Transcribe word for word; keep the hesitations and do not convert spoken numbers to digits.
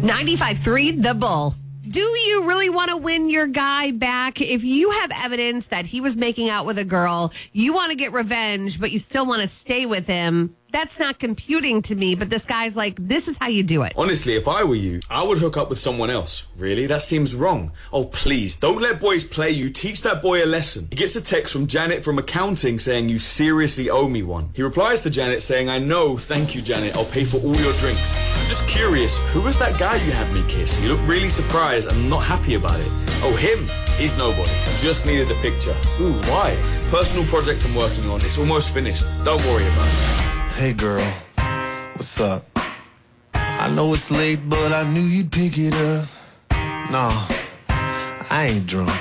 ninety-five three The Bull. Do you really want to win your guy back? If you have evidence that he was making out with a girl, you want to get revenge, but you still want to stay with him, that's not computing to me. But this guy's like, this is how you do it. Honestly, if I were you, I would hook up with someone else. Really? That seems wrong. Oh, please, don't let boys play you. Teach that boy a lesson. He gets a text from Janet from accounting saying you seriously owe me one. He replies to Janet saying, I know, thank you, Janet. I'll pay for all your drinks. I'm just curious, who was that guy you had me kiss? He looked really surprised and not happy about it. Oh, him? He's nobody. Just needed a picture. Ooh, why? Personal project I'm working on. It's almost finished. Don't worry about it. Hey girl, what's up? I know it's late, but I knew you'd pick it up. Nah, I ain't drunk.